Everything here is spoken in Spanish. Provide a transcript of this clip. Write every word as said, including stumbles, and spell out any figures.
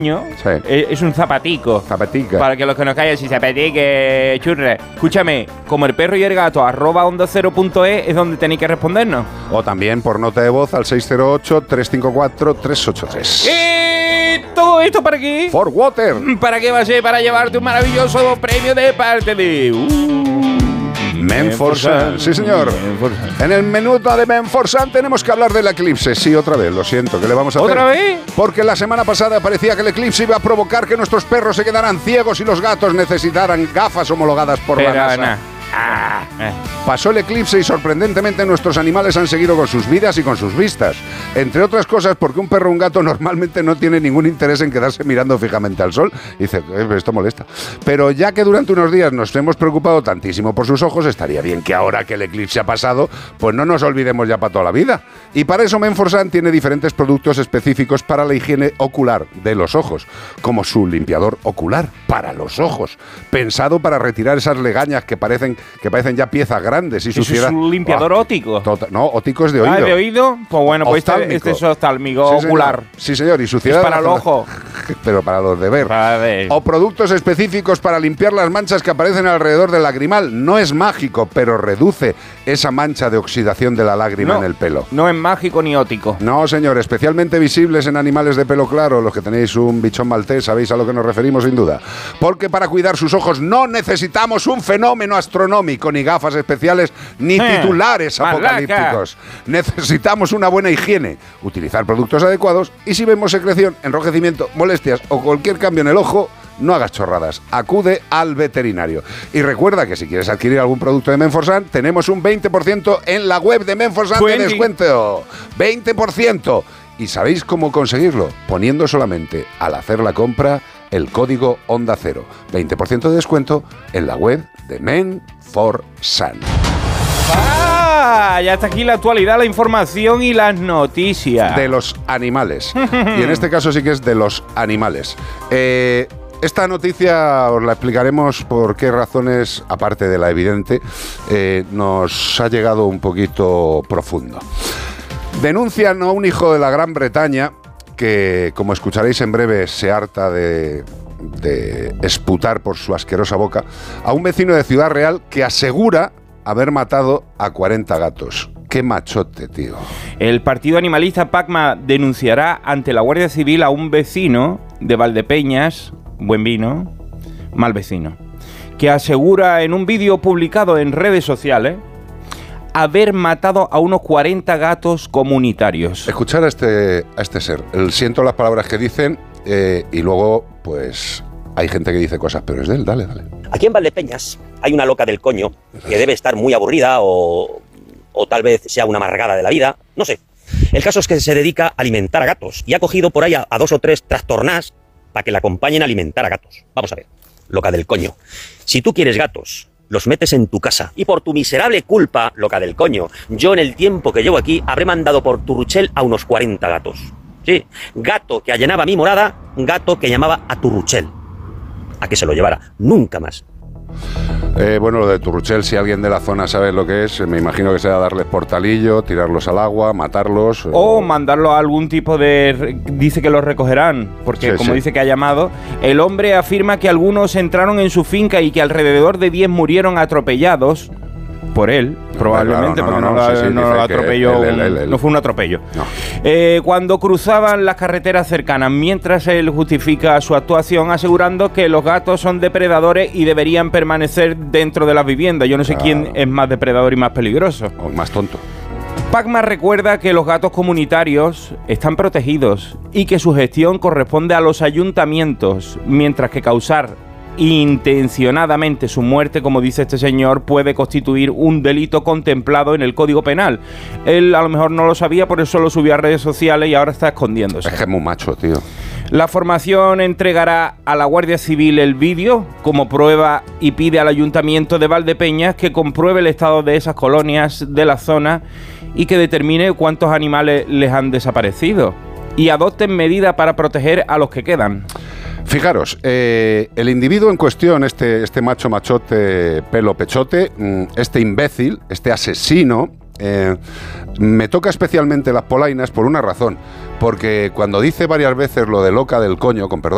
Sí. Es un zapatico. Zapatica. Para que los que nos callen, si zapatique, churre. Escúchame, como el perro y el gato, arroba onda cero punto es es donde tenéis que respondernos. O también por nota de voz al seis cero ocho, tres cinco cuatro, tres ocho tres. ¿Y todo esto para qué? For Water. ¿Para qué va a ser? Para llevarte un maravilloso premio de parte de... Uh, Menforsan, sí señor. Menforsan. En el minuto de Menforsan tenemos que hablar del eclipse. Sí, otra vez, lo siento, ¿qué le vamos a hacer? ¿Otra vez? Porque la semana pasada parecía que el eclipse iba a provocar que nuestros perros se quedaran ciegos y los gatos necesitaran gafas homologadas por Pero, la NASA. nah. Ah, eh. Pasó el eclipse y sorprendentemente nuestros animales han seguido con sus vidas y con sus vistas. Entre otras cosas porque un perro o un gato normalmente no tiene ningún interés en quedarse mirando fijamente al sol. Y dice, eh, esto molesta. Pero ya que durante unos días nos hemos preocupado tantísimo por sus ojos, estaría bien que ahora que el eclipse ha pasado, pues no nos olvidemos ya para toda la vida. Y para eso Menforsan tiene diferentes productos específicos para la higiene ocular de los ojos, como su limpiador ocular para los ojos, pensado para retirar esas legañas que parecen que parecen ya piezas grandes y suciedad. ¿Es un limpiador oh, óptico? Tota, no, óptico es de oído. Ah, ¿de oído? Pues bueno, pues este, este es oftálmico sí, ocular. Señor. Sí, señor, y suciedad... Es para el ojo. Pero para los de ver. Para ver. O productos específicos para limpiar las manchas que aparecen alrededor del lagrimal. No es mágico, pero reduce esa mancha de oxidación de la lágrima no, en el pelo. No es mágico ni óptico. No, señor, especialmente visibles en animales de pelo claro, los que tenéis un bichón maltés, sabéis a lo que nos referimos sin duda. Porque para cuidar sus ojos no necesitamos un fenómeno astronómico, ni gafas especiales, ni eh, titulares apocalípticos. Necesitamos una buena higiene, utilizar productos adecuados y si vemos secreción, enrojecimiento, molestias o cualquier cambio en el ojo, no hagas chorradas, acude al veterinario. Y recuerda que si quieres adquirir algún producto de Menforsan, tenemos un veinte por ciento en la web de Menforsan de descuento. veinte por ciento. ¿Y sabéis cómo conseguirlo? Poniendo solamente, al hacer la compra, el código Onda Cero. veinte por ciento de descuento en la web de Menforsan. ¡Ah! Ya está aquí la actualidad, la información y las noticias. De los animales. Y en este caso sí que es de los animales. Eh... Esta noticia os la explicaremos por qué razones, aparte de la evidente, eh, nos ha llegado un poquito profundo. Denuncian a un hijo de la Gran Bretaña que, como escucharéis en breve, se harta de, de esputar por su asquerosa boca, a un vecino de Ciudad Real que asegura haber matado a cuarenta gatos. ¡Qué machote, tío! El partido animalista PACMA denunciará ante la Guardia Civil a un vecino de Valdepeñas, buen vino, mal vecino, que asegura en un vídeo publicado en redes sociales haber matado a unos cuarenta gatos comunitarios. Escuchar a este, a este ser. El, siento las palabras que dicen eh, y luego, pues, hay gente que dice cosas peores de él. Dale, dale. Aquí en Valdepeñas hay una loca del coño que debe estar muy aburrida o, o tal vez sea una amargada de la vida, no sé. El caso es que se dedica a alimentar a gatos y ha cogido por ahí a, a dos o tres trastornás para que la acompañen a alimentar a gatos. Vamos a ver, loca del coño. Si tú quieres gatos, los metes en tu casa. Y por tu miserable culpa, loca del coño, yo en el tiempo que llevo aquí habré mandado por Turruchel a unos cuarenta gatos. Sí, gato que allanaba mi morada, gato que llamaba a Turruchel. A que se lo llevara, nunca más. Eh, bueno, lo de Turruchel, si alguien de la zona sabe lo que es, me imagino que será darles portalillo, tirarlos al agua, matarlos. O eh. mandarlos a algún tipo de... Dice que los recogerán, porque sí, como sí. dice que ha llamado, el hombre afirma que algunos entraron en su finca y que alrededor de diez murieron atropellados por él, probablemente, claro, no, porque no, no, no, no, sí, sí, no lo atropelló, él, él, él, él. no fue un atropello. No. Eh, cuando cruzaban las carreteras cercanas, mientras él justifica su actuación asegurando que los gatos son depredadores y deberían permanecer dentro de las viviendas. Yo no sé claro. quién es más depredador y más peligroso. O más tonto. PACMA recuerda que los gatos comunitarios están protegidos y que su gestión corresponde a los ayuntamientos, mientras que causar intencionadamente su muerte, como dice este señor, puede constituir un delito contemplado en el Código Penal. Él a lo mejor no lo sabía, por eso lo subió a redes sociales y ahora está escondiéndose. Es que es muy macho, tío. La formación entregará a la Guardia Civil el vídeo como prueba y pide al Ayuntamiento de Valdepeñas que compruebe el estado de esas colonias de la zona y que determine cuántos animales les han desaparecido y adopten medidas para proteger a los que quedan. Fijaros, eh, el individuo en cuestión, este, este macho machote, pelo pechote, este imbécil, este asesino, eh, me toca especialmente las polainas por una razón, porque cuando dice varias veces lo de loca del coño, con perdón,